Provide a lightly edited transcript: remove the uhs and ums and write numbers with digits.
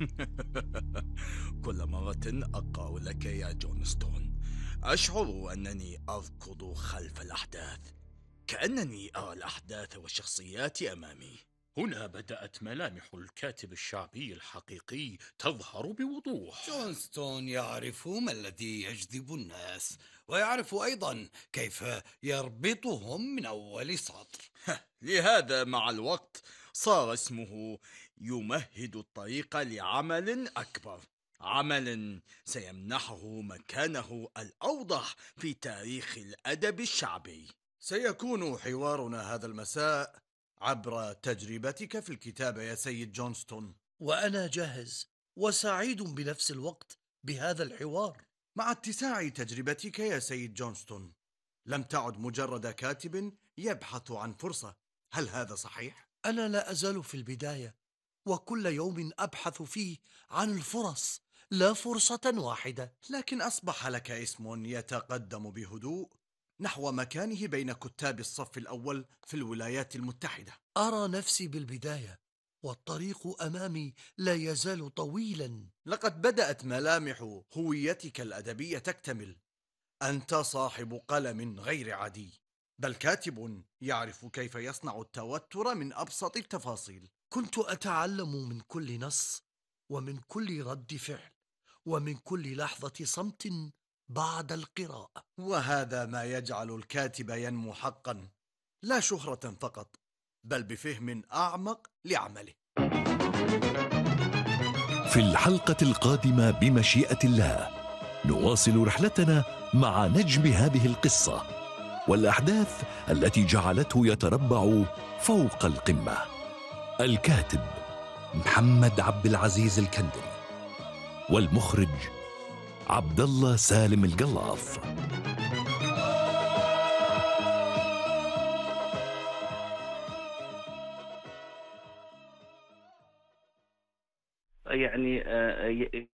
كل مرة أقرأ لك يا جونستون أشعر أنني أركض خلف الأحداث، كأنني أرى الأحداث والشخصيات أمامي. هنا بدأت ملامح الكاتب الشعبي الحقيقي تظهر بوضوح. جونستون يعرف ما الذي يجذب الناس، ويعرف أيضا كيف يربطهم من أول سطر. لهذا مع الوقت صار اسمه يمهد الطريق لعمل أكبر، عمل سيمنحه مكانه الأوضح في تاريخ الأدب الشعبي. سيكون حوارنا هذا المساء عبر تجربتك في الكتابة يا سيد جونستون. وأنا جاهز وسعيد بنفس الوقت بهذا الحوار. مع اتساع تجربتك يا سيد جونستون، لم تعد مجرد كاتب يبحث عن فرصة، هل هذا صحيح؟ أنا لا أزال في البداية، وكل يوم أبحث فيه عن الفرص، لا فرصة واحدة. لكن أصبح لك اسم يتقدم بهدوء نحو مكانه بين كتاب الصف الأول في الولايات المتحدة. أرى نفسي بالبداية، والطريق أمامي لا يزال طويلا. لقد بدأت ملامح هويتك الأدبية تكتمل. أنت صاحب قلم غير عادي، بل كاتب يعرف كيف يصنع التوتر من أبسط التفاصيل. كنت أتعلم من كل نص، ومن كل رد فعل، ومن كل لحظة صمت بعد القراءة. وهذا ما يجعل الكاتب ينمو حقا، لا شهرة فقط، بل بفهم أعمق لعمله. في الحلقة القادمة بمشيئة الله نواصل رحلتنا مع نجم هذه القصة والأحداث التي جعلته يتربع فوق القمة. الكاتب محمد عبد العزيز الكندري، والمخرج عبد الله سالم القلاف. يعني